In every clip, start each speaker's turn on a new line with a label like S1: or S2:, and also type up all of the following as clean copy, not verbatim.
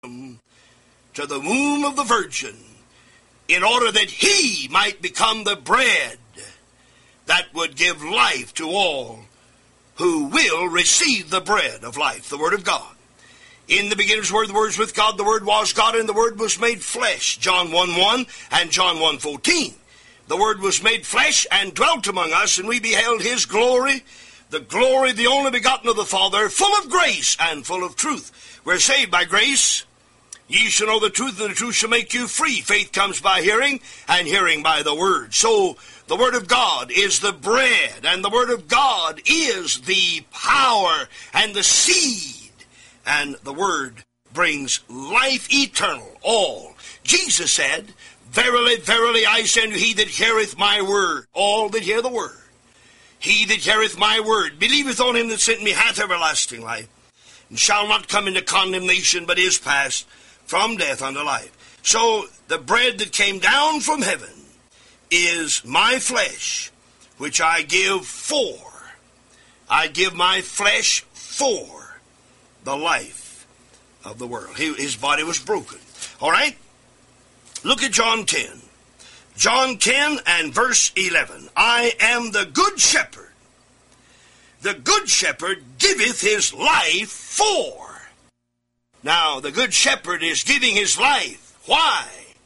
S1: to the womb of the Virgin, in order that he might become the bread that would give life to all who will receive the bread of life, the Word of God. In the beginning was the Word, the Word was with God, the Word was God, and the Word was made flesh. John 1:1 and John 1:14. The Word was made flesh and dwelt among us, and we beheld his glory, the glory of the only begotten of the Father, full of grace and full of truth. We're saved by grace. Ye shall know the truth, and the truth shall make you free. Faith comes by hearing, and hearing by the Word. So the Word of God is the bread, and the Word of God is the power and the seed. And the Word brings life eternal, all. Jesus said, Verily, verily, I say unto he that heareth my word, all that hear the word, he that heareth my word, believeth on him that sent me, hath everlasting life, and shall not come into condemnation, but is passed from death unto life. So the bread that came down from heaven is my flesh, which I give for. I give my flesh for the life of the world. His body was broken. All right? Look at John 10. John 10 and verse 11. I am the good shepherd. The good shepherd giveth his life for. Now, the good shepherd is giving his life. Why?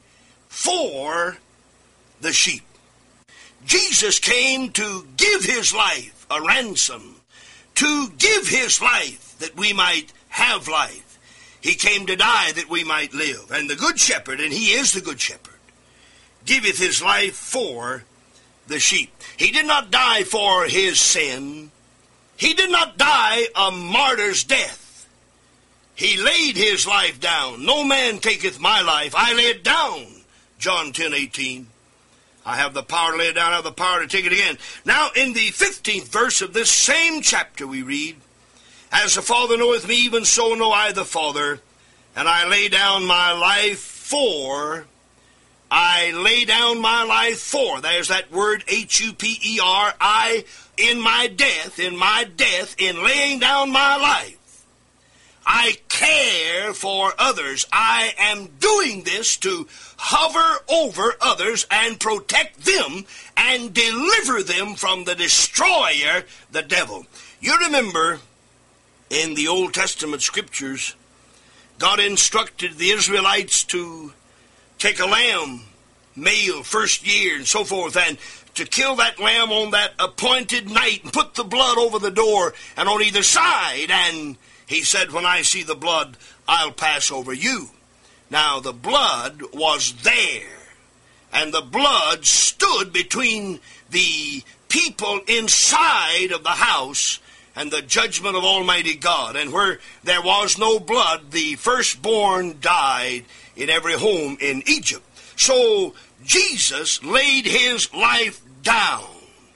S1: For the sheep. Jesus came to give his life, a ransom, to give his life that we might have life. He came to die that we might live. And the good shepherd, and he is the good shepherd, giveth his life for the sheep. He did not die for his sin. He did not die a martyr's death. He laid his life down. No man taketh my life. I lay it down. John 10:18. I have the power to lay it down. I have the power to take it again. Now, in the 15th verse of this same chapter we read, As the Father knoweth me, even so know I the Father, and I lay down my life for. I lay down my life for. There's that word H-U-P-E-R. I, in my death, in laying down my life, I care for others. I am doing this to hover over others and protect them and deliver them from the destroyer, the devil. You remember in the Old Testament scriptures, God instructed the Israelites to take a lamb, male, first year, and so forth, and to kill that lamb on that appointed night and put the blood over the door and on either side. And he said, when I see the blood, I'll pass over you. Now, the blood was there, and the blood stood between the people inside of the house and the judgment of Almighty God. And where there was no blood, the firstborn died in every home in Egypt. So Jesus laid his life down.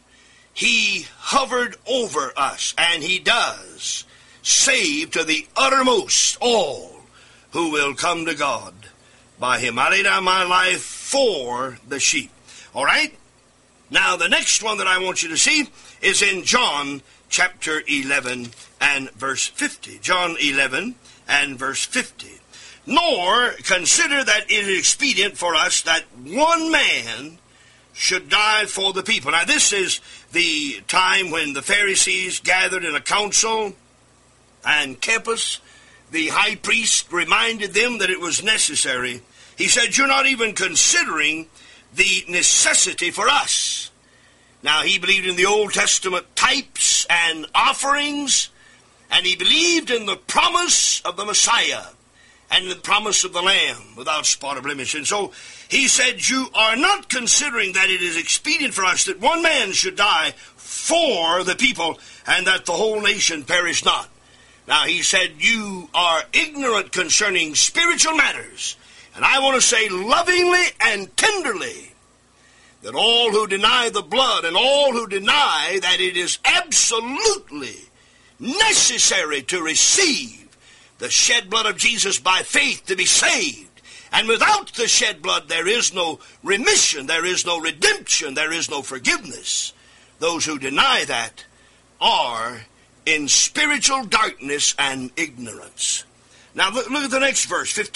S1: He hovered over us, and he does save to the uttermost all who will come to God by him. I lay down my life for the sheep. All right? Now, the next one that I want you to see is in John chapter 11 and verse 50. John 11 and verse 50. Nor consider that it is expedient for us that one man should die for the people. Now, this is the time when the Pharisees gathered in a council, and Caiaphas, the high priest, reminded them that it was necessary. He said, you're not even considering the necessity for us. Now, he believed in the Old Testament types and offerings, and he believed in the promise of the Messiah and the promise of the Lamb without spot or blemish. And so he said, you are not considering that it is expedient for us that one man should die for the people and that the whole nation perish not. Now, he said, you are ignorant concerning spiritual matters. And I want to say lovingly and tenderly that all who deny the blood and all who deny that it is absolutely necessary to receive the shed blood of Jesus by faith to be saved, and without the shed blood there is no remission, there is no redemption, there is no forgiveness. Those who deny that are in spiritual darkness and ignorance. Now look at the next verse, 15.